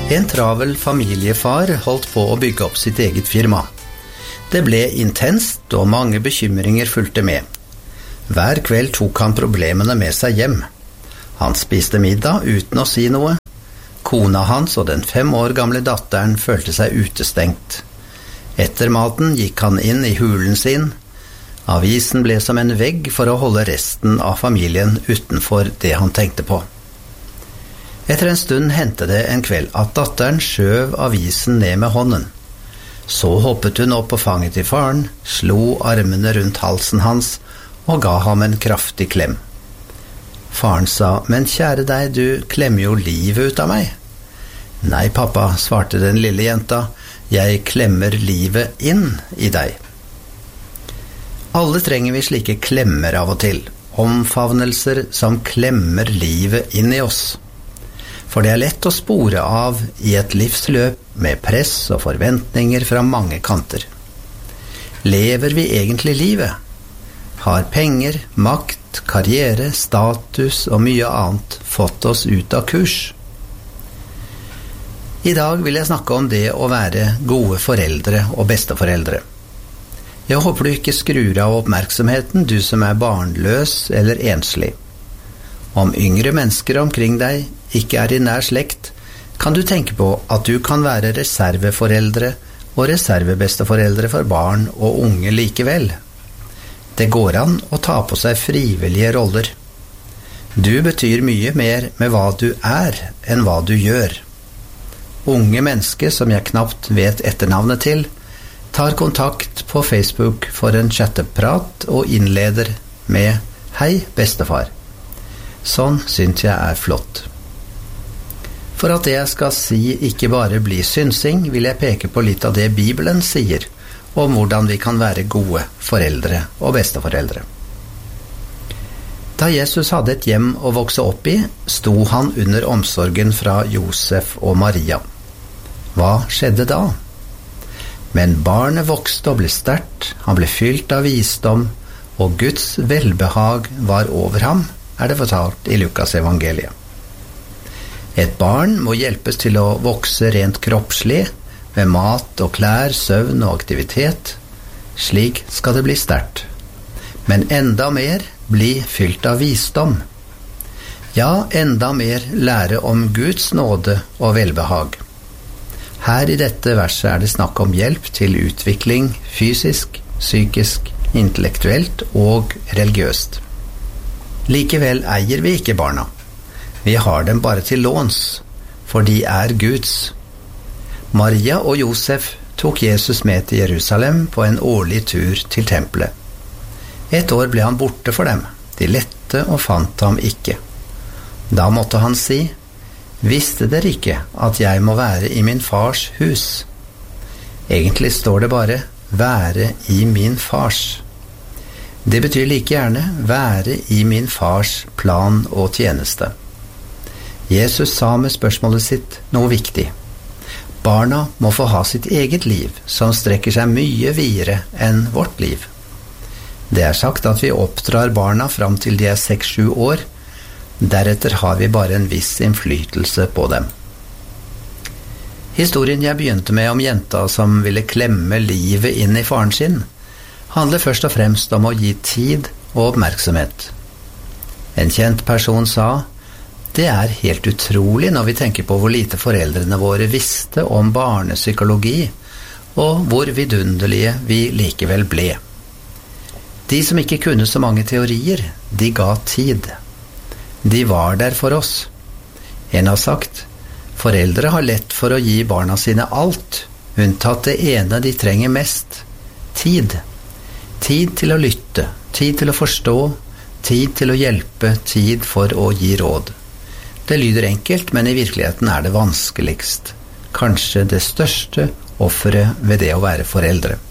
En travel familiefar holdt på å bygge opp sitt eget firma. Det ble intenst, og mange bekymringer fulgte med. Hver kveld tok han problemene med seg hjem. Han spiste middag uten å si noe. Kona hans og den 5 år gamle datteren følte seg utestengt. Etter maten gikk han inn i hulen sin. Avisen ble som en vegg for å holde resten av familien utenfor det han tenkte på. Etter en stund hendte det en kveld at datteren skjøv avisen ned med hånden. Så hoppet hun opp på fanget til faren, slo armene rundt halsen hans og ga ham en kraftig klem. Faren sa, «Men kjære deg, du klemmer jo livet ut av meg.» «Nei, pappa», svarte den lille jenta, «jeg klemmer livet inn i deg.» Alle trenger vi slike klemmer av og til, omfavnelser som klemmer livet inn i oss. For det er lett å spore av i et livsløp med press og forventninger fra mange kanter. Lever vi egentlig livet? Har penger, makt, karriere, status og mye annet fått oss ut av kurs? I dag vil jeg snakke om det å være gode foreldre og besteforeldre. Jeg håper du ikke skrur av oppmerksomheten, du som er barnløs eller enslig. Om yngre mennesker omkring deg ikke er i nær slekt, kan du tenke på at du kan være reserveforeldre og reservebesteforeldre for barn og unge likevel. Det går an å ta på seg frivillige roller. Du betyr mye mer med hva du er enn hva du gjør. Unge mennesker som jeg knapt vet etternavnet til, tar kontakt på Facebook for en chatteprat og innleder med «Hei, bestefar». Sånn synes jeg er flott. For at det jeg skal si ikke bare blir synsing, vil jeg peke på litt av det Bibelen sier om hvordan vi kan være gode foreldre og besteforeldre. Da Jesus hadde et hjem å vokse opp i, sto han under omsorgen fra Josef og Maria. Hva skjedde da? Men barnet vokste og ble sterkt, han ble fylt av visdom, og Guds velbehag var over ham, er det fortalt i Lukas evangeliet. Et barn må hjelpes til å vokse rent kroppslig, med mat og klær, søvn og aktivitet. Slik skal det bli sterkt. Men enda mer bli fylt av visdom. Ja, enda mer lære om Guds nåde og velbehag. Her i dette verset er det snakk om hjelp til utvikling fysisk, psykisk, intellektuelt og religiøst. Likevel eier vi ikke barna. Vi har dem bare til låns, for de er Guds. Maria og Josef tok Jesus med til Jerusalem på en årlig tur til tempelet. Et år ble han borte for dem. De lette og fant ham ikke. Da måtte han si, «Visste dere ikke at jeg må være i min fars hus?» Egentlig står det bare, «være i min fars». Det betyr like gjerne, «være i min fars plan og tjeneste». Jesus sa med spørsmålet sitt noe viktig. Barna må få ha sitt eget liv, som strekker seg mye videre enn vårt liv. Det er sagt at vi oppdrar barna fram til de er 6-7 år, deretter har vi bare en viss innflytelse på dem. Historien jeg begynte med om jenta som ville klemme livet inn i faren sin, handler først og fremst om å gi tid og oppmerksomhet. En kjent person sa, «Det er helt utrolig når vi tenker på hvor lite foreldrene våre visste om barnepsykologi, og hvor vidunderlige vi likevel ble. De som ikke kunne så mange teorier, de ga tid. De var der for oss. En har sagt, foreldre har lett for å gi barna sine alt, unntatt det ene de trenger mest, tid. Tid til å lytte, tid til å forstå, tid til å hjelpe, tid for å gi råd. Det lyder enkelt, men i virkeligheten er det vanskeligst. Kanskje det største offeret ved det å være foreldre.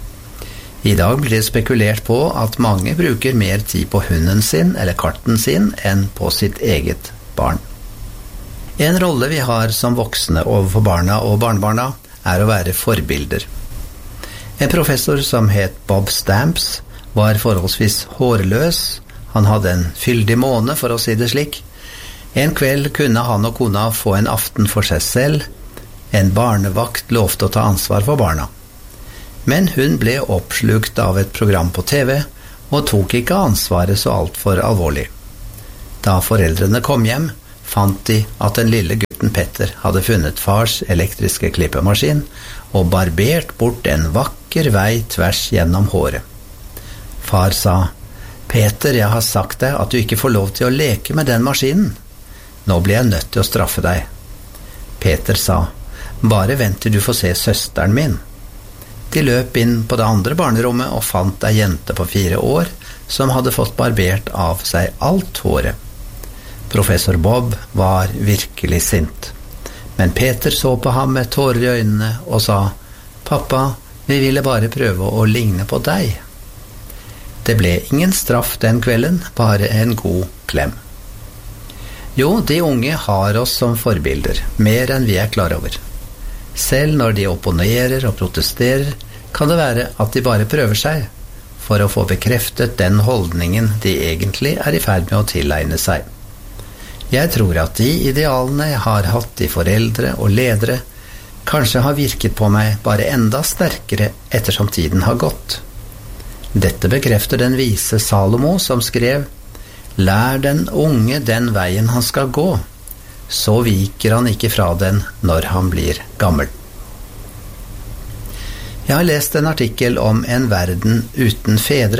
I dag blir det spekulert på at mange bruker mer tid på hunden sin eller katten sin enn på sitt eget barn. En rolle vi har som voksne overfor barna og barnebarna er å være forbilder. En professor som het Bob Stamps var forholdsvis hårløs. Han hadde en fyldig måne, for å si det slik. En kveld kunne han og kona få en aften for seg selv, En barnevakt lovte å ta ansvar for barna. Men hun ble oppslukt av et program på TV, og tok ikke ansvaret så altfor alvorlig. Da foreldrene kom hjem, fant de at den lille gutten Petter hadde funnet fars elektriske klippemaskin og barbert bort en vakker vei tvers gjennom håret. Far sa, «Peter, jeg har sagt deg at du ikke får lov til å leke med den maskinen. Nå blir jeg nødt til å straffe deg.» Peter sa, «Bare vent til du får se søsteren min.» De løp inn på det andre barnerommet og fant ei jente på 4 år som hadde fått barbert av seg alt håret. Professor Bob var virkelig sint. Men Peter så på ham med tårer i øynene og sa, «Pappa, vi ville bare prøve å ligne på deg.» Det ble ingen straff den kvelden, bare en god klem. Jo, de unge har oss som forbilder, mer enn vi er klar over. Selv når de opponerer og protesterer, kan det være at de bare prøver seg, for å få bekreftet den holdningen de egentlig er i ferd med å tilegne seg. Jeg tror at de idealene jeg har hatt i foreldre og ledere, kanskje har virket på meg bare enda sterkere ettersom tiden har gått. Dette bekrefter den vise Salomo som skrev, «Lær den unge den veien han skal gå, så viker han ikke fra den når han blir gammel.» Jeg har lest en artikkel om en verden uten fedre.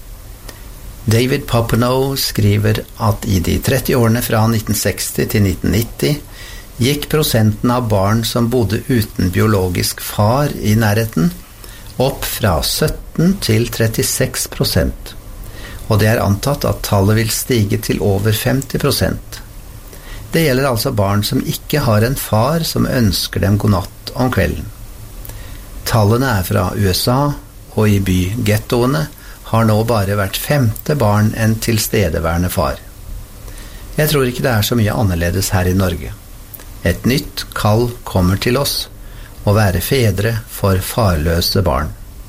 David Popenow skriver at i de 30 årene fra 1960 til 1990 gikk prosenten av barn som bodde uten biologisk far i nærheten opp fra 17 til 36%, og det er antatt at tallet vil stige til over 50%. Det gjelder altså barn som ikke har en far som ønsker dem god natt om kvelden. Tallene er fra USA, og i bygettoene har nå bare hvert 5. barn en tilstedeværende far. Jeg tror ikke det er så mye annerledes her i Norge. Et nytt kall kommer til oss, å være fedre for farløse barn.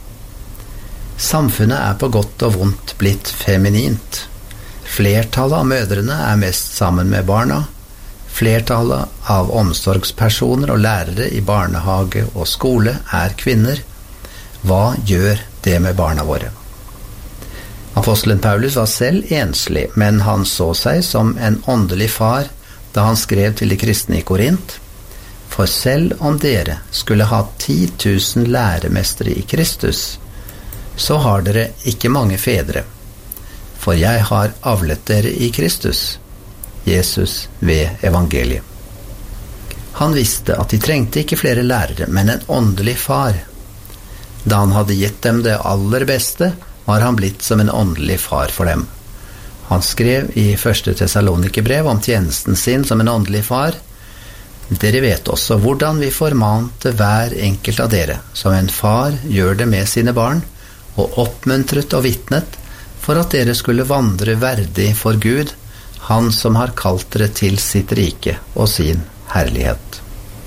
Samfunnet er på godt og vondt blitt feminint. Flertallet av mødrene er mest sammen med barna. Flertallet av omsorgspersoner og lærere i barnehage og skole er kvinner. Hva gjør det med barna våre? Apostelen Paulus var selv enslig, men han så seg som en åndelig far da han skrev til de kristne i Korint, «For selv om dere skulle ha 10 000 læremestere i Kristus, så har dere ikke mange fedre, for jeg har avlet dere i Kristus, Jesus ved evangeliet.» Han visste at de trengte ikke flere lærere, men en åndelig far. Da han hadde gitt dem det aller beste, var han blitt som en åndelig far for dem. Han skrev i 1. Tessalonikerbrev om tjenesten sin som en åndelig far, «Dere vet også hvordan vi formante hver enkelt av dere, som en far gjør det med sine barn, og oppmuntret og vittnet, for at dere skulle vandre verdig for Gud, han som har kalt dere til sitt rike og sin herlighet.»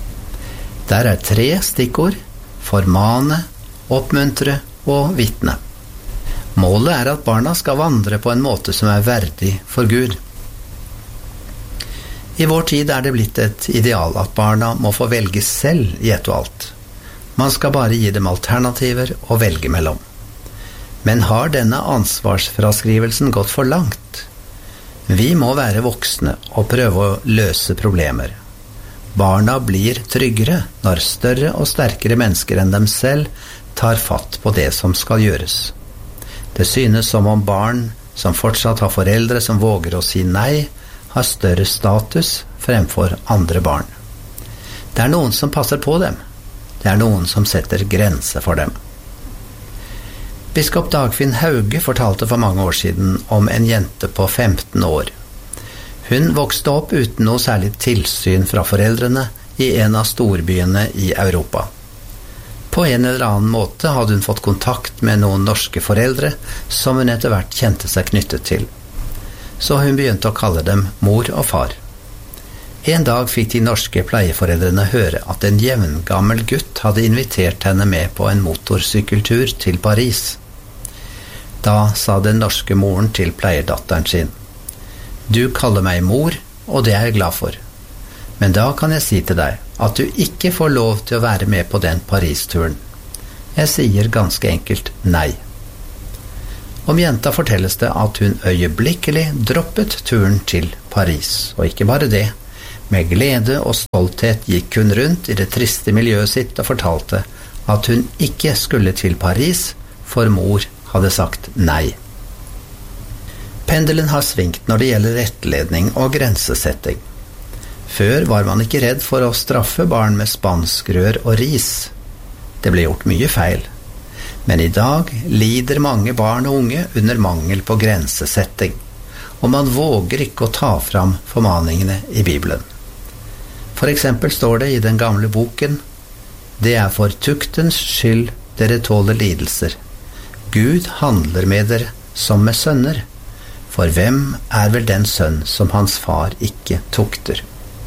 Der er 3 stikkord: formane, oppmuntre og vittne. Målet er at barna skal vandre på en måte som er verdig for Gud. I vår tid er det blitt et ideal at barna må få velge selv i ett og alt. Man skal bare gi dem alternativer å velge mellom. Men har denne ansvarsfraskrivelsen gått for langt? Vi må være voksne og prøve å løse problemer. Barna blir tryggere når større og sterkere mennesker enn dem selv tar fatt på det som skal gjøres. Det synes som om barn som fortsatt har foreldre som våger å si nei, har større status fremfor andre barn. Det er noen som passer på dem. Det er noen som setter grenser for dem. Biskop Dagfinn Hauge fortalte for mange år siden om en jente på 15 år. Hun vokste opp uten noe særlig tilsyn fra foreldrene i en av storbyene i Europa. På en eller annen måte hadde hun fått kontakt med noen norske foreldre som hun etter hvert kjente seg knyttet til. Så hun begynte å kalle dem mor og far. En dag fikk de norske pleieforeldrene høre at en jevngammel gutt hadde invitert henne med på en motorsykkeltur til Paris. Da sa den norske moren til pleierdatteren sin: «Du kaller meg mor, og det er jeg glad for. Men da kan jeg si til deg at du ikke får lov til å være med på den Paris-turen. Jeg sier ganske enkelt nei. Om jenta fortelles det at hun øyeblikkelig droppet turen til Paris, og ikke bare det. Med glede og stolthet gikk hun rundt i det triste miljøet sitt og fortalte at hun ikke skulle til Paris, for mor hadde sagt nei. Pendelen har svingt når det gjelder rettledning og grensesetting. Før var man ikke redd for å straffe barn med spanskrør og ris. Det ble gjort mye feil. Men i dag lider mange barn og unge under mangel på grensesetting, og man våger ikke å ta fram formaningene i Bibelen. For eksempel står det i den gamle boken: «Det er for tuktens skyld dere tåler lidelser. Gud handler med dere som med sønner. For hvem er vel den sønn som hans far ikke tukter?»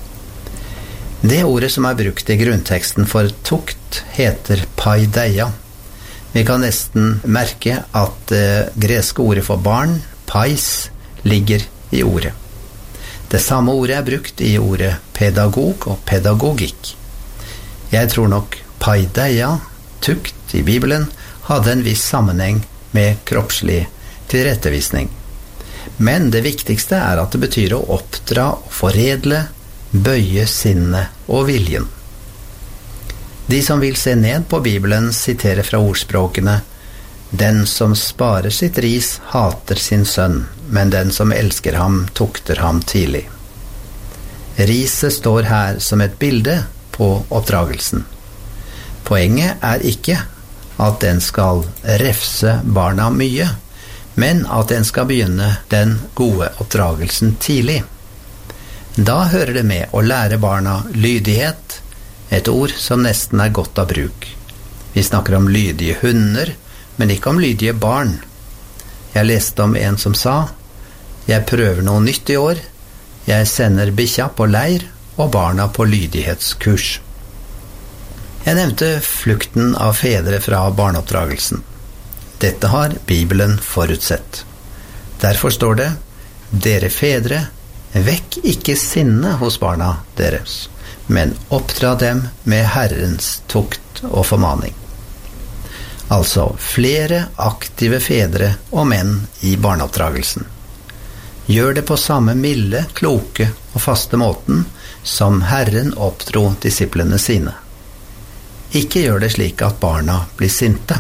Det ordet som er brukt i grunnteksten for tukt heter paideia. Vi kan nesten merke at det greske ordet for barn, pais, ligger i ordet. Det samme ordet er brukt i ordet pedagog og pedagogikk. Jeg tror nok paideia, tukt i Bibelen, hadde en viss sammenheng med kroppslig tilrettevisning. Men det viktigste er at det betyr å oppdra og foredle, bøye sinnet og viljen. De som vil se ned på Bibelen siterer fra ordspråkene: «Den som sparer sitt ris hater sin sønn, men den som elsker ham tukter ham tidlig». Riset står her som et bilde på oppdragelsen. Poenget er ikke at den skal refse barna mye, men at den skal begynne den gode oppdragelsen tidlig. Da hører det med å lære barna lydighet, et ord som nesten er godt av bruk. Vi snakker om lydige hunder, men ikke om lydige barn. Jeg leste om en som sa: «Jeg prøver noe nytt i år. Jeg sender bikkja på leir og barna på lydighetskurs». Jeg nevnte flukten av fedre fra barneoppdragelsen. Dette har Bibelen forutsett. Derfor står det: «Dere fedre, vekk ikke sinne hos barna deres, men oppdra dem med Herrens tukt og formaning». Altså flere aktive fedre og menn i barneoppdragelsen. Gjør det på samme milde, kloke og faste måten som Herren oppdro disiplene sine. Ikke gjør det slik at barna blir sinte.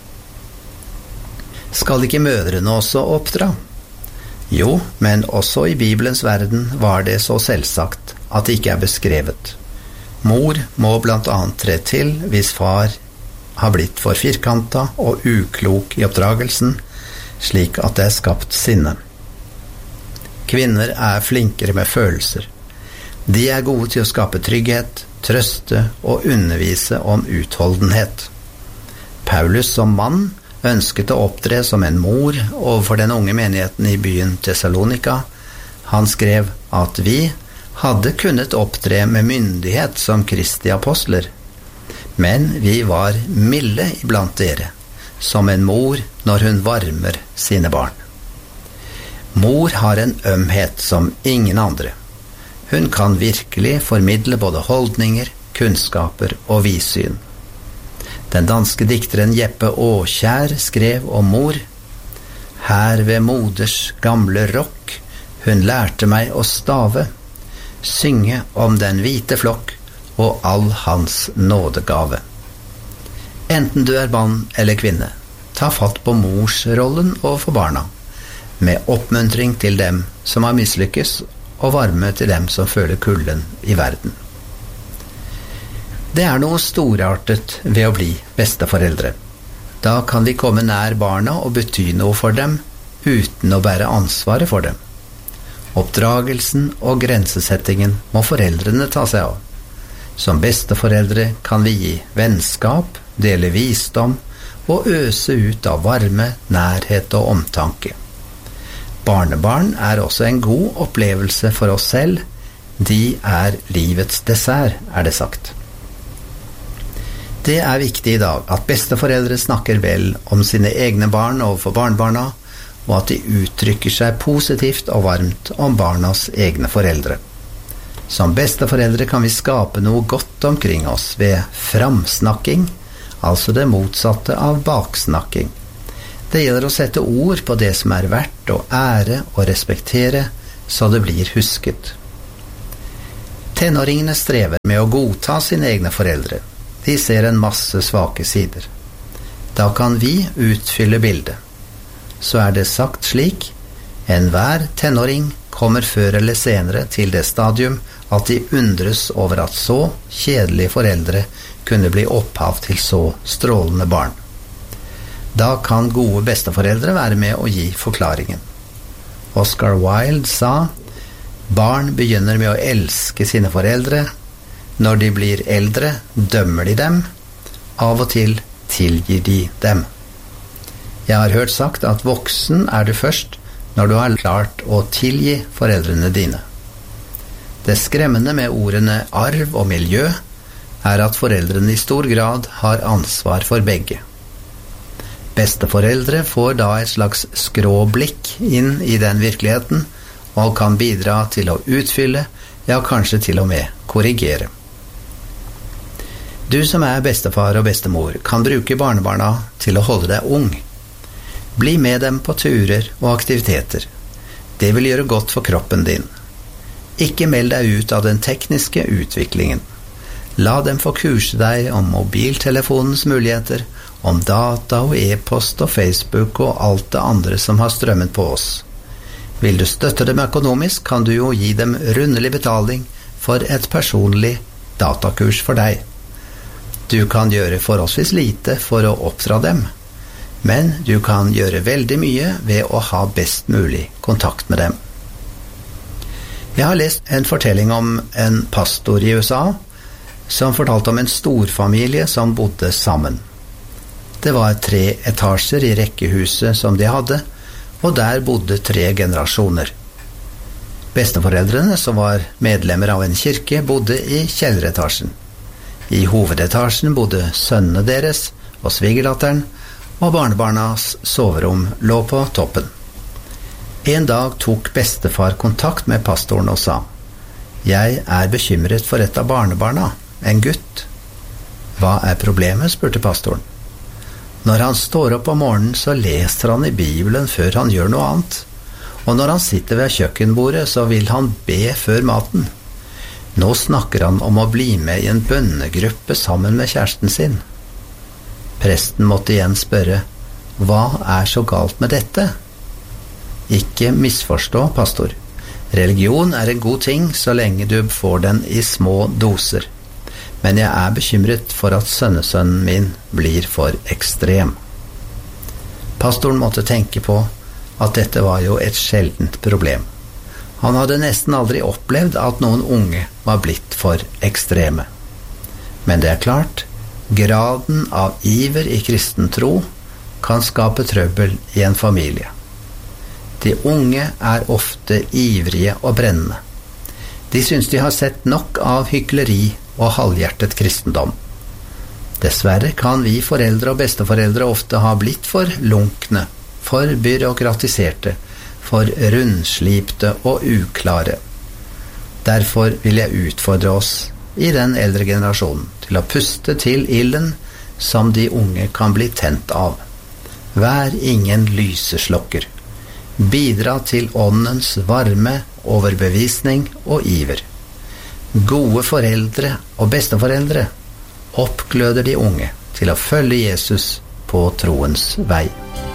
Skal ikke mødrene også oppdra? Jo, men også i Bibelens verden var det så selvsagt at det ikke er beskrevet. Mor må blant annet tre til hvis far har blitt for firkantet og uklok i oppdragelsen, slik at det er skapt sinne. Kvinner er flinkere med følelser. De er gode til å skape trygghet, trøste og undervise om utholdenhet. Paulus som mann ønsket å opptre som en mor overfor den unge menigheten i byen Thessalonika. Han skrev at vi hadde kunnet opptre med myndighet som Kristi apostler, men vi var milde iblant dere, som en mor når hun varmer sine barn. Mor har en ømhet som ingen andre. Hun kan virkelig formidle både holdninger, kunnskaper og vidsyn. Den danske dikteren Jeppe Aakjær skrev om mor: «Her ved moders gamle rokk, hun lærte meg å stave, synge om den hvite flokk og all hans nådegave». Enten du er mann eller kvinne, ta fatt på morsrollen overfor barna, med oppmuntring til dem som har mislykkes, og varme til dem som føler kulden i verden. Det er noe storartet ved å bli besteforeldre. Da kan vi komme nær barna og bety noe for dem, uten å bære ansvaret for dem. Oppdragelsen og grensesettingen må foreldrene ta seg av. Som besteforeldre kan vi gi vennskap, dele visdom og øse ut av varme, nærhet og omtanke. Barnebarn er også en god opplevelse for oss selv. De er livets dessert, er det sagt. Det er viktig i dag at besteforeldre snakker vel om sine egne barn overfor barnebarna, og at de uttrykker seg positivt og varmt om barnas egne foreldre. Som besteforeldre kan vi skape noe godt omkring oss ved framsnakking, altså det motsatte av baksnakking. Det gjelder å sette ord på det som er verdt å ære og respektere, så det blir husket. Tenåringene strever med å godta sine egne foreldre. De ser en masse svake sider. Da kan vi utfylle bildet. Så er det sagt slik: enhver tenåring kommer før eller senere til det stadium at de undres over at så kjedelige foreldre kunne bli opphav til så strålende barn. Da kan gode besteforeldre være med å gi forklaringen. Oscar Wilde sa: barn begynner med å elske sine foreldre. Når de blir eldre, dømmer de dem. Av og til tilgir de dem. Jeg har hørt sagt at voksen er du først når du har klart å tilgi foreldrene dine. Det skremmende med ordene arv og miljø er at foreldrene i stor grad har ansvar for begge. Besteforeldre får da et slags skråblikk inn i den virkeligheten og kan bidra til å utfylle, ja kanskje til og med korrigere. Du som er bestefar og bestemor kan bruke barnebarna til å holde deg ung. Bli med dem på turer og aktiviteter. Det vil gjøre godt for kroppen din. Ikke meld deg ut av den tekniske utviklingen. La dem få kurse deg om mobiltelefonens muligheter, om data og e-post og Facebook og alt det andre som har strømmet på oss. Vil du støtte dem økonomisk, kan du jo gi dem rundelig betaling for et personlig datakurs for deg. Du kan gjøre forholdsvis lite for å oppdra dem, men du kan gjøre veldig mye ved å ha best mulig kontakt med dem. Jeg har lest en fortelling om en pastor i USA som fortalte om en storfamilie som bodde sammen. Det var 3 etasjer i rekkehuset som de hadde, og der bodde 3 generasjoner. Besteforeldrene, som var medlemmer av en kirke, bodde i kjelleretasjen. I hovedetasjen bodde sønnene deres og svigerdatteren, og barnebarnas soverom lå på toppen. En dag tok bestefar kontakt med pastoren og sa: «Jeg er bekymret for et av barnebarna, en gutt.» «Hva er problemet?» spurte pastoren. «Når han står opp om morgenen, så leser han i Bibelen før han gjør noe annet. Og når han sitter ved kjøkkenbordet, så vil han be før maten. Nå snakker han om å bli med i en bønnegruppe sammen med kjæresten sin.» Presten måtte igjen spørre: «Hva er så galt med dette?» «Ikke misforstå, pastor. Religion er en god ting så lenge du får den i små doser. Men jeg er bekymret for at sønnesønnen min blir for ekstrem.» Pastoren måtte tenke på at dette var jo et sjeldent problem. Han hadde nesten aldri opplevd at noen unge var blitt for ekstreme. Men det er klart, graden av iver i kristen tro kan skape trøbbel i en familie. De unge er ofte ivrige og brennende. De synes de har sett nok av hykleri og halvhjertet kristendom. Dessverre kan vi foreldre og besteforeldre ofte ha blitt for lunkne, for byråkratiserte, for rundslipte og uklare. Derfor vil jeg utfordre oss i den eldre generasjonen til å puste til ilden som de unge kan bli tent av. Vær ingen lyseslokker. Bidra til åndens varme, overbevisning og iver. Gode foreldre og besteforeldre oppgløder de unge til å følge Jesus på troens vei.